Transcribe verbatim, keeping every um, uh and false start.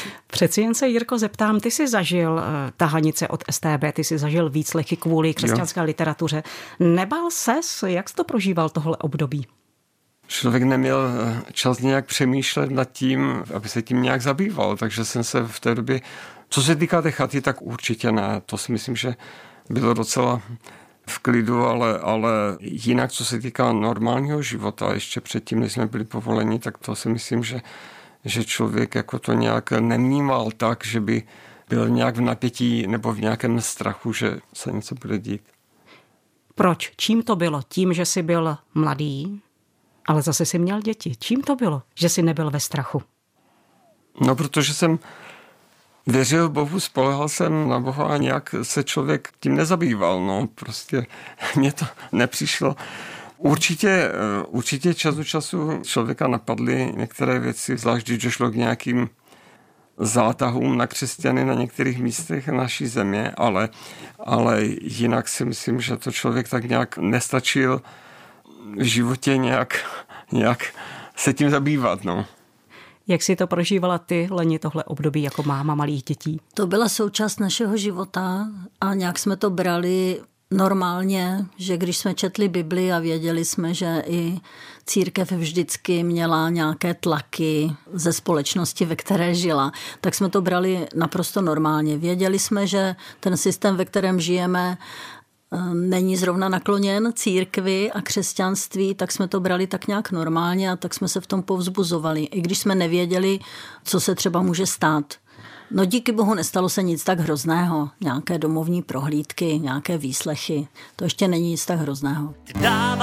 Přeci jen se, Jirko, zeptám, ty jsi zažil uh, tahanice od S T B, ty jsi zažil výslechy kvůli křesťanské jo. literatuře. Nebál ses? Jak jsi to prožíval tohle období? Člověk neměl čas nějak přemýšlet nad tím, aby se tím nějak zabýval, takže jsem se v té době, co se týká té chaty, tak určitě ne. To si myslím, že bylo docela v klidu, ale, ale jinak, co se týká normálního života, ještě předtím, než jsme byli povoleni, tak to si myslím, že, že člověk jako to nějak nevnímal tak, že by byl nějak v napětí nebo v nějakém strachu, že se něco bude dít. Proč? Čím to bylo? Tím, že jsi byl mladý, ale zase jsi měl děti. Čím to bylo, že jsi nebyl ve strachu? No, protože jsem věřil Bohu, spolehal jsem na Boha a nějak se člověk tím nezabýval. No, prostě mně to nepřišlo. Určitě, určitě čas od času člověka napadly některé věci, zvlášť když došlo k nějakým zátahům na křesťany na některých místech naší země, ale, ale jinak si myslím, že to člověk tak nějak nestačil v životě nějak, nějak se tím zabývat. No. Jak jsi to prožívala ty, Leni, tohle období jako máma malých dětí? To byla součást našeho života a nějak jsme to brali normálně, že když jsme četli Bibli a věděli jsme, že i církev vždycky měla nějaké tlaky ze společnosti, ve které žila, tak jsme to brali naprosto normálně. Věděli jsme, že ten systém, ve kterém žijeme, není zrovna nakloněn církvi a křesťanství, tak jsme to brali tak nějak normálně a tak jsme se v tom povzbuzovali, i když jsme nevěděli, co se třeba může stát. No díky bohu nestalo se nic tak hrozného. Nějaké domovní prohlídky, nějaké výslechy. To ještě není nic tak hrozného.